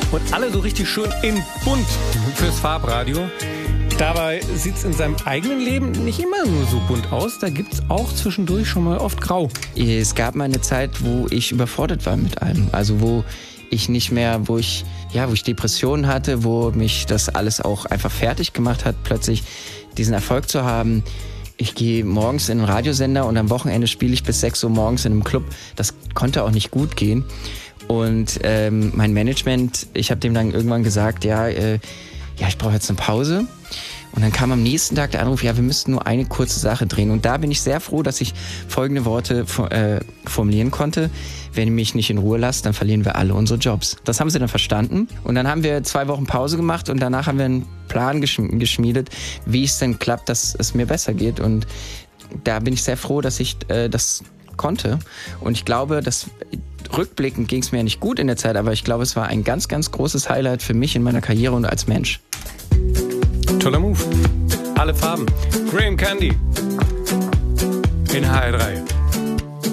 und alle so richtig schön in bunt fürs Farbradio. Dabei sieht es in seinem eigenen Leben nicht immer nur so bunt aus. Da gibt es auch zwischendurch schon mal oft grau. Es gab mal eine Zeit, wo ich überfordert war mit allem. Also wo ich Depressionen hatte, wo mich das alles auch einfach fertig gemacht hat, plötzlich diesen Erfolg zu haben. Ich gehe morgens in einen Radiosender und am Wochenende spiele ich bis 6 Uhr morgens in einem Club. Das konnte auch nicht gut gehen. Und mein Management, ich habe dem dann irgendwann gesagt, ich brauche jetzt eine Pause. Und dann kam am nächsten Tag der Anruf, wir müssten nur eine kurze Sache drehen. Und da bin ich sehr froh, dass ich folgende Worte formulieren konnte. Wenn ihr mich nicht in Ruhe lasst, dann verlieren wir alle unsere Jobs. Das haben sie dann verstanden. Und dann haben wir 2 Wochen Pause gemacht und danach haben wir einen Plan geschmiedet, wie es denn klappt, dass es mir besser geht. Und da bin ich sehr froh, dass ich das konnte. Und ich glaube, dass rückblickend ging es mir ja nicht gut in der Zeit, aber ich glaube, es war ein ganz, ganz großes Highlight für mich in meiner Karriere und als Mensch. Toller Move. Alle Farben. Graham Candy in HR3.